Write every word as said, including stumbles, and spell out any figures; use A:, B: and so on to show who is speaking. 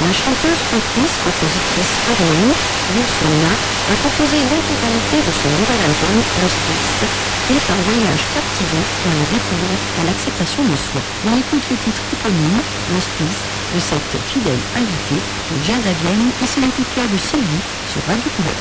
A: La chanteuse, autrice, compositrice coréenne Yoo Seung-na a composé l'intégralité de son nouvel album Lost Peace, et un voyage captivant dans la découverte à l'acceptation de soi. On écoute le titre éponyme, Lost Peace, de cette fidèle invitée de Jazz à Vienne, et c'est le coup de cœur de Sylvie sur Radio Couleur.